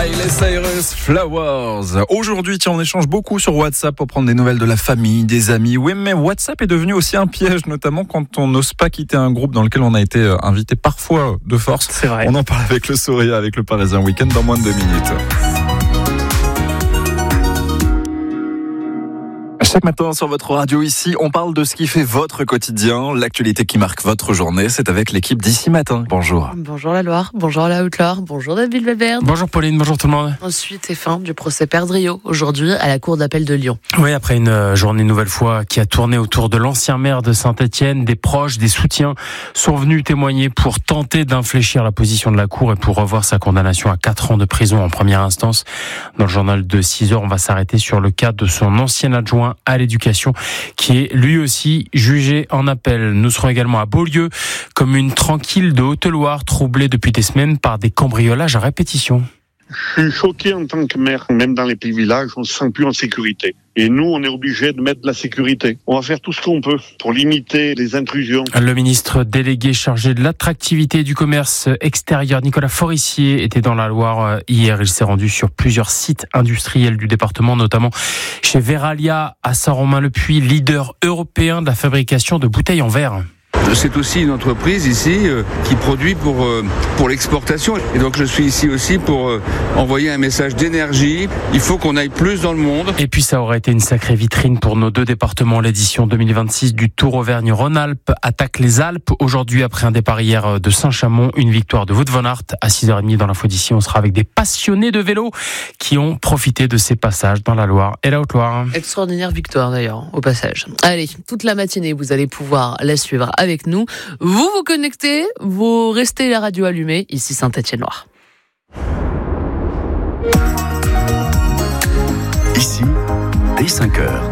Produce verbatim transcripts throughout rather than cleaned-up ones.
Miley Cyrus, Flowers. Aujourd'hui, tiens, on échange beaucoup sur WhatsApp pour prendre des nouvelles de la famille, des amis. Oui, mais WhatsApp est devenu aussi un piège, notamment quand on n'ose pas quitter un groupe dans lequel on a été invité parfois de force. C'est vrai. On en parle avec le Sourire, avec le Parisien Week-end dans moins de deux minutes. Chaque matin sur votre radio ici, on parle de ce qui fait votre quotidien, l'actualité qui marque votre journée. C'est avec l'équipe d'Ici Matin. Bonjour. Bonjour la Loire, bonjour la Haute-Loire, bonjour David Weber. Bonjour Pauline, bonjour tout le monde. Ensuite, c'est fin du procès Perdriau, aujourd'hui à la cour d'appel de Lyon. Oui, après une journée nouvelle fois qui a tourné autour de l'ancien maire de Saint-Étienne, des proches, des soutiens sont venus témoigner pour tenter d'infléchir la position de la cour et pour revoir sa condamnation à quatre ans de prison en première instance. Dans le journal de six heures, on va s'arrêter sur le cas de son ancien adjoint à l'éducation qui est lui aussi jugé en appel. Nous serons également à Beaulieu, commune tranquille de Haute-Loire, troublée depuis des semaines par des cambriolages à répétition. Je suis choqué en tant que maire, même dans les petits villages, on ne se sent plus en sécurité. Et nous, on est obligé de mettre de la sécurité. On va faire tout ce qu'on peut pour limiter les intrusions. Le ministre délégué chargé de l'attractivité et du commerce extérieur, Nicolas Forissier, était dans la Loire hier. Il s'est rendu sur plusieurs sites industriels du département, notamment chez Veralia à Saint-Romain-le-Puy, leader européen de la fabrication de bouteilles en verre. C'est aussi une entreprise ici euh, qui produit pour, euh, pour l'exportation. Et donc je suis ici aussi pour euh, envoyer un message d'énergie. Il faut qu'on aille plus dans le monde. Et puis ça aurait été une sacrée vitrine pour nos deux départements. L'édition deux mille vingt-six du Tour Auvergne-Rhône-Alpes attaque les Alpes. Aujourd'hui, après un départ hier de Saint-Chamond, une victoire de Wout van Aert. À six heures trente dans l'info d'ici, on sera avec des passionnés de vélo qui ont profité de ces passages dans la Loire et la Haute-Loire. Extraordinaire victoire d'ailleurs, au passage. Allez, toute la matinée, vous allez pouvoir la suivre avec nous. Vous vous connectez, vous restez la radio allumée, ici Saint-Étienne-Loire. Ici, dès cinq heures.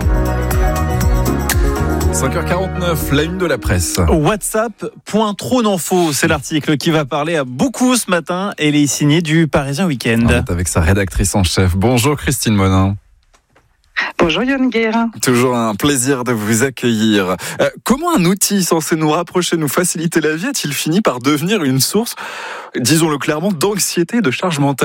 cinq heures quarante-neuf, la une de la presse. WhatsApp, point trop d'infos, c'est l'article qui va parler à beaucoup ce matin et il est signé du Parisien Week-end. On est avec sa rédactrice en chef. Bonjour Christine Monin. Bonjour Yann Guérin. Toujours un plaisir de vous accueillir. Euh, comment un outil censé nous rapprocher, nous faciliter la vie, a-t-il fini par devenir une source, disons-le clairement, d'anxiété et de charge mentale ?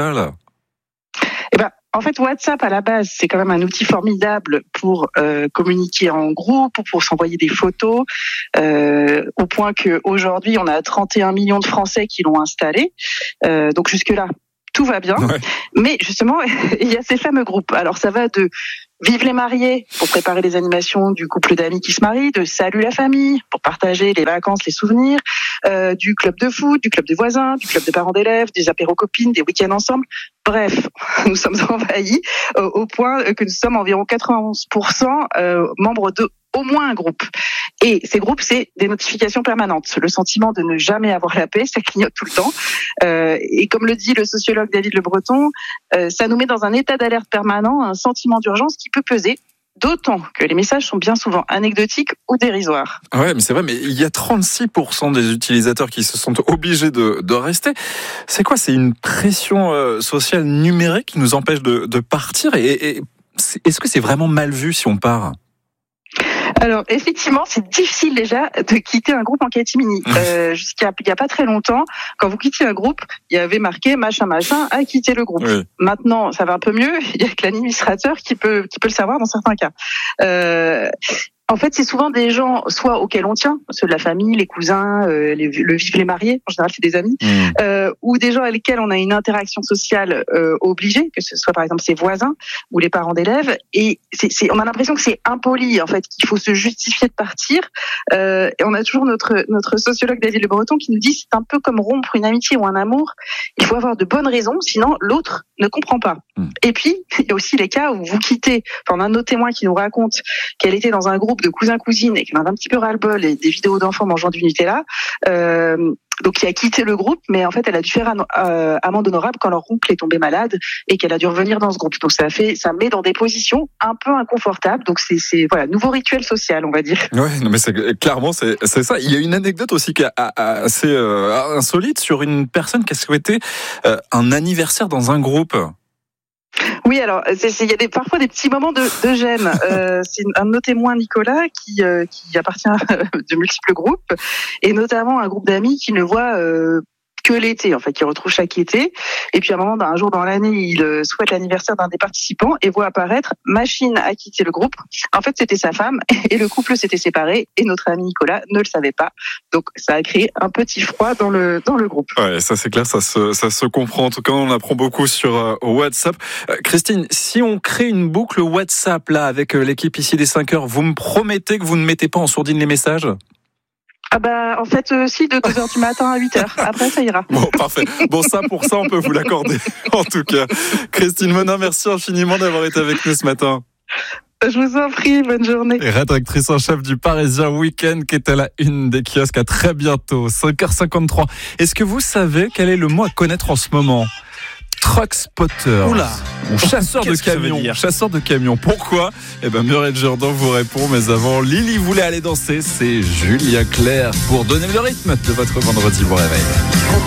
Eh ben, en fait, WhatsApp, à la base, c'est quand même un outil formidable pour euh, communiquer en groupe, pour, pour s'envoyer des photos, euh, au point qu'aujourd'hui, on a trente et un millions de Français qui l'ont installé. Euh, donc jusque-là, tout va bien. Ouais. Mais justement, il y a ces fameux groupes. Alors ça va de Vive les mariés pour préparer les animations du couple d'amis qui se marient, de Salut la famille pour partager les vacances, les souvenirs, euh, du club de foot, du club de voisins, du club de parents d'élèves, des apéros copines, des week-ends ensemble. Bref, nous sommes envahis euh, au point que nous sommes environ quatre-vingt-onze pour cent euh, membres de au moins un groupe. Et ces groupes, c'est des notifications permanentes. Le sentiment de ne jamais avoir la paix, ça clignote tout le temps. Euh, et comme le dit le sociologue David Le Breton, euh, ça nous met dans un état d'alerte permanent, un sentiment d'urgence qui peut peser, d'autant que les messages sont bien souvent anecdotiques ou dérisoires. Ouais, mais c'est vrai, mais il y a trente-six pour cent des utilisateurs qui se sont obligés de, de rester. C'est quoi ? C'est une pression euh, sociale numérique qui nous empêche de, de partir et, et est-ce que c'est vraiment mal vu si on part ? Alors effectivement, c'est difficile déjà de quitter un groupe en catimini. Euh, jusqu'à il y a pas très longtemps, quand vous quittiez un groupe, il y avait marqué machin machin a quitté le groupe. Oui. Maintenant, ça va un peu mieux. Il y a que l'administrateur qui peut qui peut le savoir dans certains cas. Euh, En fait, c'est souvent des gens, soit auxquels on tient, ceux de la famille, les cousins, euh, les, le vivent les mariés, en général c'est des amis, mmh. euh, ou des gens avec lesquels on a une interaction sociale euh, obligée, que ce soit par exemple ses voisins ou les parents d'élèves, et c'est, c'est, on a l'impression que c'est impoli, en fait, qu'il faut se justifier de partir. Euh, et on a toujours notre notre sociologue David Le Breton qui nous dit c'est un peu comme rompre une amitié ou un amour. Il faut avoir de bonnes raisons, sinon l'autre ne comprend pas. Mmh. Et puis il y a aussi les cas où vous quittez. Enfin, on a un autre témoin qui nous raconte qu'elle était dans un groupe de cousins-cousines et qui en a un petit peu ras-le-bol et des vidéos d'enfants mangeant du Nutella. Euh, donc, qui a quitté le groupe, mais en fait, elle a dû faire un, euh, amende honorable quand leur oncle est tombé malade et qu'elle a dû revenir dans ce groupe. Donc, ça fait, ça met dans des positions un peu inconfortables. Donc, c'est, c'est voilà, nouveau rituel social, on va dire. Ouais, non, mais c'est clairement, c'est, c'est ça. Il y a une anecdote aussi qui est assez euh, insolite sur une personne qui a souhaité euh, un anniversaire dans un groupe. Oui, alors il y a des, parfois des petits moments de, de gêne. Euh, c'est un de nos témoins, Nicolas, qui, euh, qui appartient à de multiples groupes, et notamment un groupe d'amis qui ne voit euh, que l'été, en fait, qu'il retrouve chaque été. Et puis à un moment, un jour dans l'année, il souhaite l'anniversaire d'un des participants et voit apparaître Machine a quitté le groupe. En fait, c'était sa femme et le couple s'était séparé et notre ami Nicolas ne le savait pas. Donc ça a créé un petit froid dans le dans le groupe. Ouais, ça c'est clair, ça se ça se comprend. En tout cas, on apprend beaucoup sur euh, WhatsApp. Euh, Christine, si on crée une boucle WhatsApp là avec euh, l'équipe ici des cinq heures, vous me promettez que vous ne mettez pas en sourdine les messages ? Ah bah en fait euh, si de deux heures du matin à huit heures. Après ça ira. Bon parfait. Bon ça pour ça on peut vous l'accorder. En tout cas, Christine Monin, merci infiniment d'avoir été avec nous ce matin. Je vous en prie, bonne journée. Et rédactrice en chef du Parisien Week-end qui est à la une des kiosques. À très bientôt, cinq heures cinquante-trois. Est-ce que vous savez quel est le mot à connaître en ce moment ? Truck spotter. Oula. Ou chasseur de Qu'est-ce que ça veut camions. dire ? Chasseur de camions. Pourquoi ? Eh ben, Muriel Jourdan vous répond. Mais avant, Lily voulait aller danser. C'est Julien Clerc pour donner le rythme de votre vendredi. Bon réveil.